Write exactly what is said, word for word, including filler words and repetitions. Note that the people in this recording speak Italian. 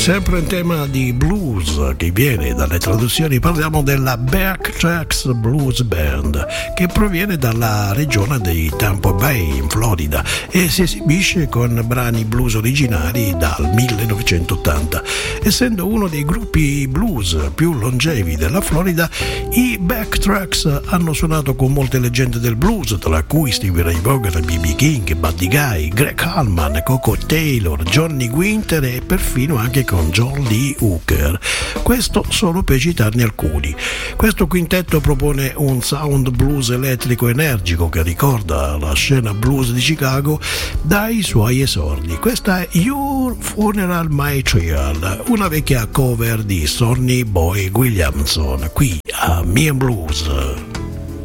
Sempre in tema di blues che viene dalle traduzioni, parliamo della Backtracks Blues Band, che proviene dalla regione di Tampa Bay in Florida e si esibisce con brani blues originali dal millenovecentottanta. Essendo uno dei gruppi blues più longevi della Florida, i Backtracks hanno suonato con molte leggende del blues, tra cui Stevie Ray Vaughan, B B King, Buddy Guy, Greg Allman, Coco Taylor, Johnny Winter e perfino anche con John Lee Hooker. Questo solo per citarne alcuni. Questo quintetto propone un sound blues elettrico energico che ricorda la scena blues di Chicago dai suoi esordi. Questa è Your Funeral My Trial, una vecchia cover di Sonny Boy Williamson, qui a Me and Blues.